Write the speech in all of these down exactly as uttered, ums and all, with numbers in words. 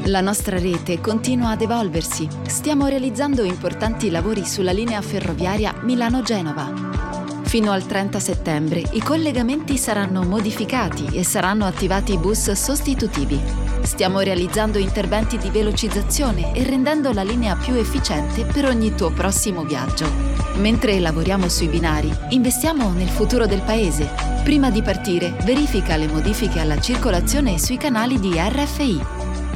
La nostra rete continua ad evolversi. Stiamo realizzando importanti lavori sulla linea ferroviaria Milano-Genova. Fino al trenta settembre i collegamenti saranno modificati e saranno attivati bus sostitutivi. Stiamo realizzando interventi di velocizzazione e rendendo la linea più efficiente per ogni tuo prossimo viaggio. Mentre lavoriamo sui binari, investiamo nel futuro del paese. Prima di partire, verifica le modifiche alla circolazione sui canali di R F I.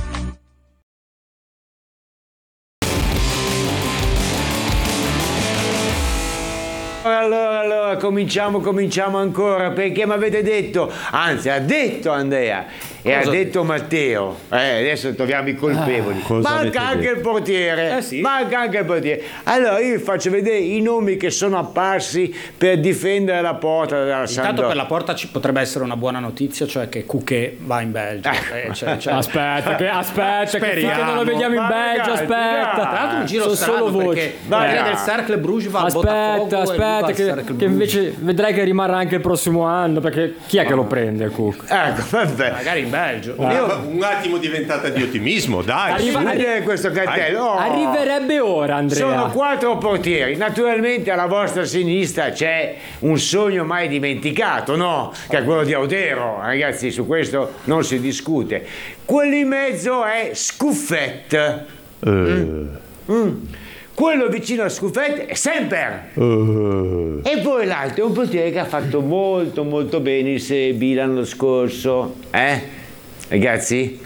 Allora, allora, cominciamo, cominciamo ancora, perché mi avete detto, anzi ha detto Andrea e cosa ha detto Matteo, eh, adesso troviamo i colpevoli, ah, manca anche detto? il portiere, eh sì. manca anche il portiere, allora io vi faccio vedere i nomi che sono apparsi per difendere la porta della Intanto Sampdoria. Per la porta ci potrebbe essere una buona notizia, cioè che Cuquet va in Belgio. Eh, cioè, cioè, aspetta, che, aspetta, che finché non lo vediamo in Belgio, ragazzi, aspetta. Tra l'altro un giro sono strano solo voci. perché via del Cercle Bruges va al Botafogo. Aspetta, aspetta, che, che invece vedrai che rimarrà anche il prossimo anno, perché chi è che lo prende Cook? Ecco, vabbè. Magari in Belgio. Ah. Io, un attimo diventata di ottimismo, dai. Arriva, arri- questo cartello. Oh. Arriverebbe ora, Andrea. Sono quattro portieri. Naturalmente alla vostra sinistra c'è un sogno mai dimenticato, no? Che è quello di Audero. Ragazzi, su questo non si discute. Quello in mezzo è Scuffet. Uh. Mm. Mm. Quello vicino a Scuffet è Semper. Uh. E poi l'altro è un portiere che ha fatto molto molto bene il Serie B l'anno scorso, eh? Ragazzi,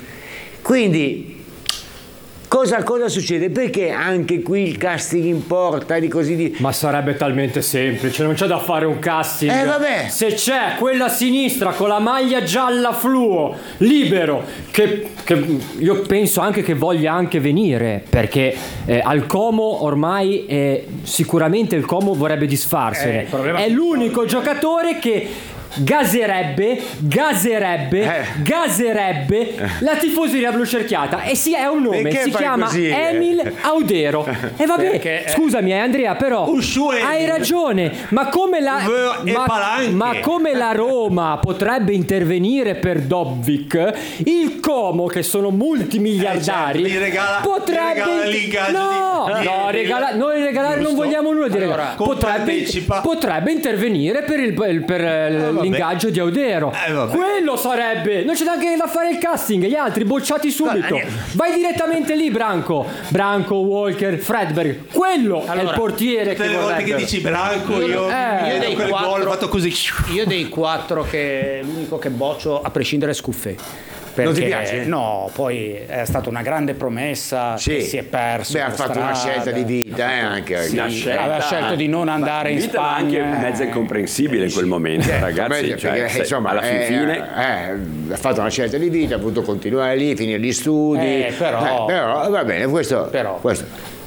quindi cosa, cosa succede? Perché anche qui il casting importa di così di... Ma sarebbe talmente semplice, non c'è da fare un casting. Eh vabbè. Se c'è quella a sinistra con la maglia gialla fluo, libero, che, che io penso anche che voglia anche venire, perché eh, al Como ormai eh, sicuramente il Como vorrebbe disfarsene. Eh, è l'unico giocatore che gaserebbe, gaserebbe, eh. gaserebbe eh. la tifoseria blu cerchiata, e sì, è un nome, perché si chiama così, Emil eh? Audero. E vabbè, perché, scusami Andrea, però hai ragione, ma come la ma, ma come la Roma potrebbe intervenire per Dobbik, il Como, che sono multimiliardari, eh, certo, regala, potrebbe regala no, di, no, regala, noi regalare non vogliamo nulla di allora, regalare. Potrebbe, potrebbe intervenire per il per, per eh, l'ingaggio di Audero, eh, quello sarebbe, non c'è neanche da fare il casting, gli altri bocciati subito. Vai direttamente lì, Branco Branco, Walker, Fredberg, quello allora, è il portiere. Tutte che le volte che dici Branco io, io, eh, io dei quattro gol, fatto così. Io dei quattro che l'unico che boccio a prescindere è Scuffet. Perché, non ti piace? No, poi è stata una grande promessa, sì. che si è perso. Beh, ha fatto strada. una scelta di vita, eh, anche. Sì, scelta, aveva scelto di non andare in Spagna. Anche mezza incomprensibile in quel momento, eh, ragazzi. Perché, cioè, perché, insomma, alla fin eh, fine eh, ha fatto una scelta di vita, ha voluto continuare lì, finire gli studi. Eh, però, eh, però va bene, questo. Però, questo.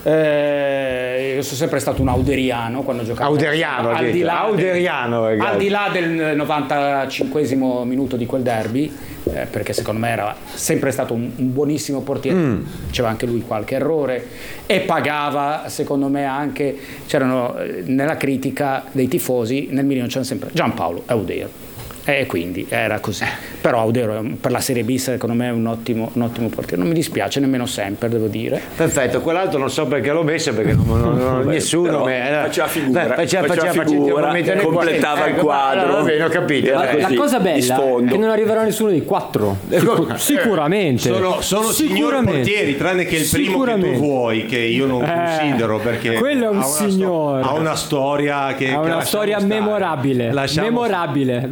Eh, io sono sempre stato un auderiano quando giocavo. Auderiano, al di là auderiano, del, al di là del novantacinquesimo minuto di quel derby, eh, perché secondo me era sempre stato un, un buonissimo portiere, mm. c'era anche lui qualche errore e pagava, secondo me anche, c'erano nella critica dei tifosi nel Milan c'era sempre Giampaolo Audero. E quindi era così. Però Audero per la Serie B secondo me è un ottimo, un ottimo portiere. Non mi dispiace nemmeno sempre, devo dire. Perfetto, quell'altro non so perché l'ho messo, perché non, non, non, Beh, nessuno me, faceva figura, beh, faceva, faceva, faceva figura, faceva, completava qua. il quadro. Allora, va bene, ho capito. La, la cosa bella è che non arriverà nessuno dei quattro. Sicur- sicuramente. Sono, sono signor portieri, tranne che il primo che tu vuoi, che io non eh, considero, perché quello è un ha signore. Sto- ha una storia che ha una storia memorabile. Lasciamo memorabile.